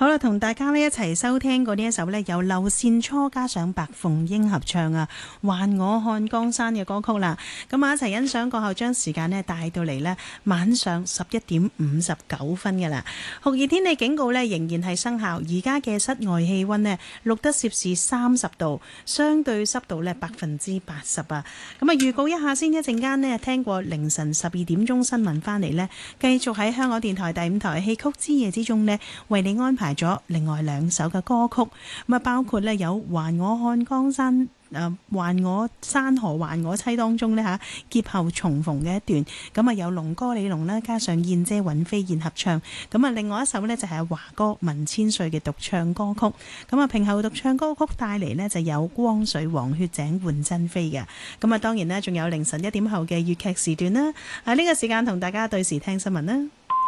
好啦，同大家呢一齊收聽過呢一首呢，由劉善初加上白鳳英合唱啊《還我看江山》嘅歌曲啦。咁啊，一齊欣賞過後，將時間呢帶到嚟呢晚上11:59嘅啦。酷熱天氣警告呢仍然係生效，而家嘅室外氣溫呢錄得攝氏30度，相對濕度呢80%啊。咁啊，預告一下先，一陣間呢聽過凌晨12點鐘新聞翻嚟呢，繼續喺香港電台第5台戲曲之夜之中呢，為你安排咗另外2首嘅歌曲，咁啊包括呢有還我看江山，還我山河還我妻當中呢吓劫後重逢嘅一段，咁啊有龍哥李龍啦，加上燕姐尹飛燕合唱，咁啊另外一首呢就係華哥文千歲嘅獨唱歌曲，咁啊平後獨唱歌曲帶嚟呢就有光緒黃血井換珍妃嘅，咁啊當然呢仲有凌晨1點後嘅粵劇時段啦，呢個時間同大家對時聽新聞啦。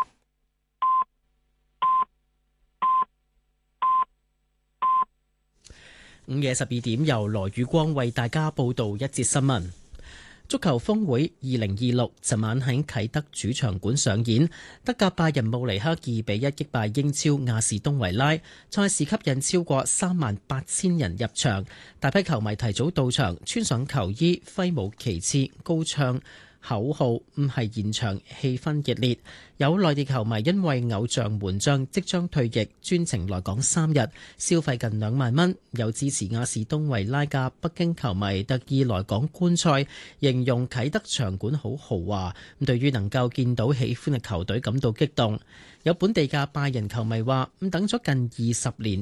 午夜12點，由羅宇光為大家報道一節新聞。足球峰會2026尋晚喺啟德主場館上演，德甲拜仁慕尼黑2比1擊敗英超亞士東維拉，賽事吸引超過38000人入場，大批球迷提早到場，穿上球衣，揮舞旗幟，高唱口號，係現場氣氛熱烈。有內地球迷因為偶像門將即將退役，專程來港3日，消費近2萬蚊。有支持亞士東維拉嘅北京球迷特意來港觀賽，形容啟德場館好豪華。對於能夠見到喜歡嘅球隊感到激動。有本地嘅拜仁球迷話：等咗近20年，